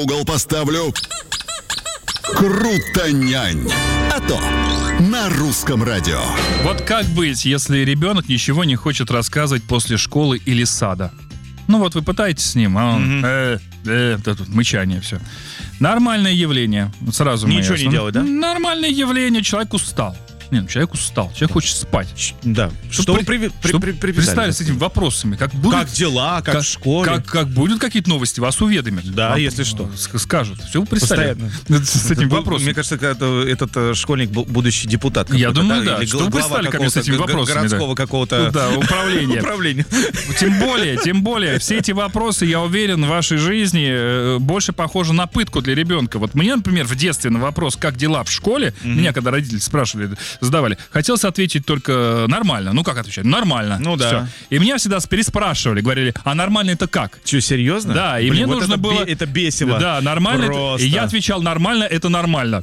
угол поставлю. Крутонянь. А то на русском радио. Вот как быть, если ребенок ничего не хочет рассказывать после школы или сада? Ну вот вы пытаетесь с ним, а он тут мычание, все. Нормальное явление. Сразу ничего не делать, да? Нормальное явление, человек устал. Нет, человек устал, человек хочет спать. Да. Что представили с этими вопросами? Как дела, как в школе? Как будут какие-то новости, вас уведомят. Да, если что. Скажут. Все вы представляете с этими вопросами. Мне кажется, этот школьник будущий депутат. Я думаю, да. Что вы представили, как с этими вопросами? Городского какого-то... Да, управления. Тем более, все эти вопросы, я уверен, в вашей жизни больше похожи на пытку для ребенка. Вот мне, например, в детстве на вопрос, как дела в школе, меня, когда родители спрашивали, задавали, хотелось ответить только нормально. Ну, как отвечать? Нормально. Ну, да. Все. И меня всегда переспрашивали, говорили, а нормально это как? Че, серьезно? Да, и мне нужно было... Это бесило. Да, нормально. И я отвечал, нормально, это нормально.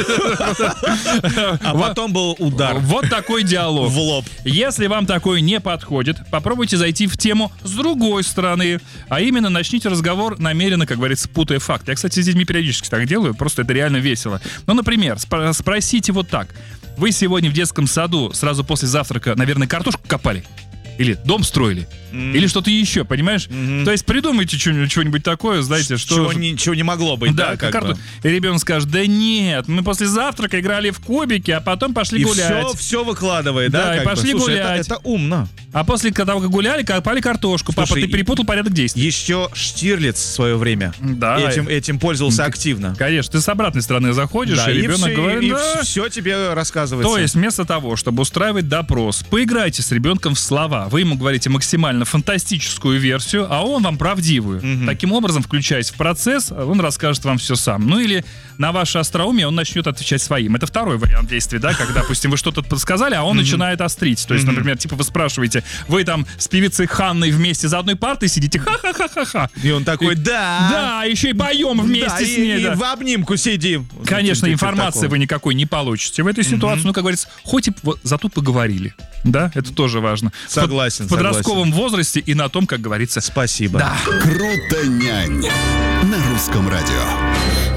А потом был удар. Вот такой диалог. В лоб. Если вам такое не подходит, попробуйте зайти в тему с другой стороны. А именно, начните разговор намеренно, как говорится, путая факты. Я, кстати, с детьми периодически так делаю, просто это реально весело. Ну, например, спросите вот так. Вы сегодня в детском саду сразу после завтрака, наверное, картошку копали? Или дом строили? Или что-то еще, понимаешь? То есть придумайте что-нибудь такое, знаете, что... Чего не могло быть, да? И ребенок скажет, да нет, мы после завтрака играли в кубики, а потом пошли гулять. И все выкладывает, да? Да, и пошли гулять. Это умно. А после того, как гуляли, копали картошку. Папа, ты перепутал порядок действий. Еще Штирлиц в свое время этим пользовался активно. Конечно, ты с обратной стороны заходишь, и ребенок говорит, и все тебе рассказывается. То есть вместо того, чтобы устраивать допрос, поиграйте с ребенком в слова. Вы ему говорите максимально фантастическую версию, а он вам правдивую. Таким образом, включаясь в процесс, он расскажет вам все сам. Ну или на ваше остроумие он начнет отвечать своим. Это второй вариант действия, да, когда, допустим, вы что-то подсказали, а он начинает острить. То есть, например, типа вы спрашиваете, вы там с певицей Ханной вместе за одной партой сидите, ха-ха-ха-ха-ха. И он такой, да. Да, еще и поем вместе с ней. И в обнимку сидим. Конечно, информации вы никакой не получите в этой ситуации. Ну, как говорится, хоть и зато поговорили. Да, это тоже важно. Согласен. В подростковом возрасте и на том, как говорится. Спасибо. Да. Крутонянь на русском радио.